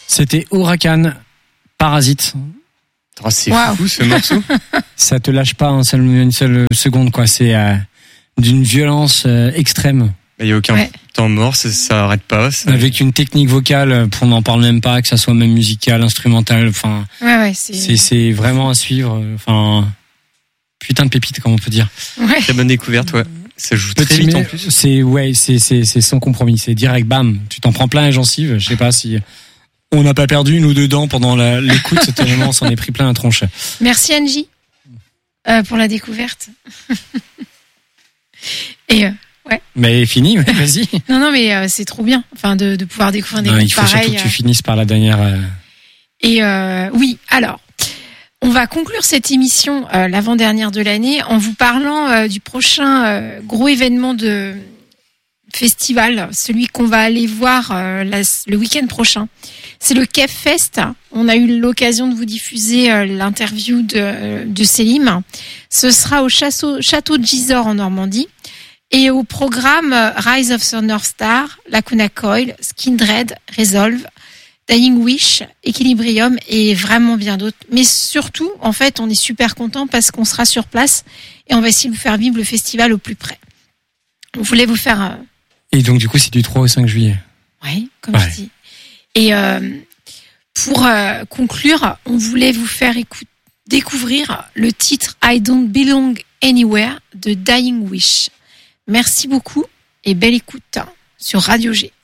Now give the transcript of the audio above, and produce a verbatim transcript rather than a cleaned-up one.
C'était Huracan, Parasite. Oh, c'est Wow. fou ce morceau. Ça te lâche pas un seul, une seule seconde, quoi. C'est euh, d'une violence euh, extrême. Il y a aucun Ouais. temps mort, ça, ça arrête pas. Ça... Avec une technique vocale, on n'en parle même pas, que ça soit même musical, instrumental. Enfin, Ouais, ouais, c'est. c'est, c'est vraiment à suivre. Enfin, putain de pépite, comme on peut dire. Ouais. Très bonne découverte, ouais. Ça joue très Petit vite en mais, plus. c'est ouais, c'est c'est c'est sans compromis. C'est direct, bam. Tu t'en prends plein les gencives. Je sais pas si on n'a pas perdu une ou deux dents pendant la, l'écoute. C'était vraiment, on s'en est pris plein la tronche. Merci Angie euh, pour la découverte. Et euh, Mais fini, ouais, vas-y. non, non, mais euh, c'est trop bien. Enfin, de, de pouvoir découvrir des Non, groupes il faut pareils. surtout que tu euh. finisses par la dernière. euh, Et euh, oui, alors, on va conclure cette émission, euh, l'avant-dernière de l'année, en vous parlant euh, du prochain euh, gros événement de festival, celui qu'on va aller voir euh, la- le week-end prochain. C'est le Kef Fest. On a eu l'occasion de vous diffuser euh, l'interview de, de Selim. Ce sera au château, château de Gisors en Normandie. Et au programme euh, Rise of the North Star, Lacuna Coil, Skindred, Resolve, Dying Wish, Equilibrium et vraiment bien d'autres. Mais surtout, en fait, on est super content parce qu'on sera sur place et on va essayer de vous faire vivre le festival au plus près. On voulait vous faire... Euh, Et donc du coup, c'est du trois au cinq juillet. ouais, comme Ouais. je dis. Et euh, pour euh, conclure, on voulait vous faire écouter, découvrir le titre I Don't Belong Anywhere de Dying Wish. Merci beaucoup et belle écoute hein, sur Radio G.